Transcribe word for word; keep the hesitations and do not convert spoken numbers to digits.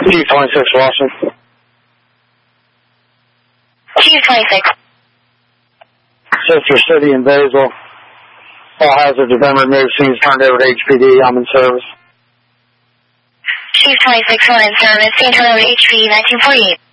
Chief twenty-six, Washington. Chief twenty-six. Sister City in Basil. All hazards have been removed. Scenes turned over to H P D. I'm in service. Chief twenty-six, one in service. Scene turned over to H P D nineteen forty-eight.